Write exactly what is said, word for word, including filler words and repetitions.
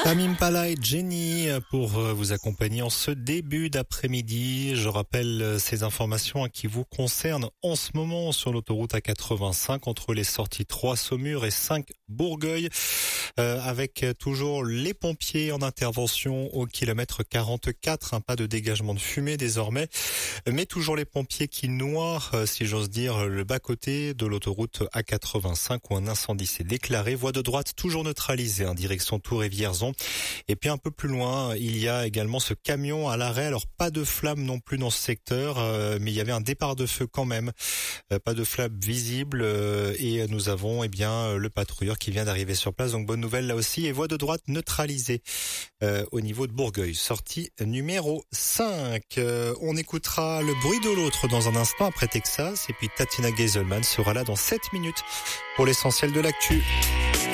Tame Impala et Jenny pour vous accompagner en ce début d'après-midi. Je rappelle ces informations qui vous concernent en ce moment sur l'autoroute A quatre-vingt-cinq entre les sorties trois Saumur et cinq Bourgueil, euh, avec toujours les pompiers en intervention au kilomètre quarante-quatre, un pas de dégagement de fumée désormais, mais toujours les pompiers qui noient, si j'ose dire, le bas-côté de l'autoroute A quatre-vingt-cinq où un incendie s'est déclaré. Voie de droite toujours neutralisée, en direction Tours et Vierzon. Et puis un peu plus loin, il y a également ce camion à l'arrêt. Alors pas de flamme non plus dans ce secteur, euh, mais il y avait un départ de feu quand même. Euh, pas de flamme visible euh, et nous avons eh bien le patrouilleur qui vient d'arriver sur place. Donc bonne nouvelle là aussi. Et voie de droite neutralisée euh, au niveau de Bourgueil. Sortie numéro cinq. Euh, on écoutera le bruit de l'autre dans un instant après Texas. Et puis Tatina Geiselman sera là dans sept minutes pour l'essentiel de l'actu.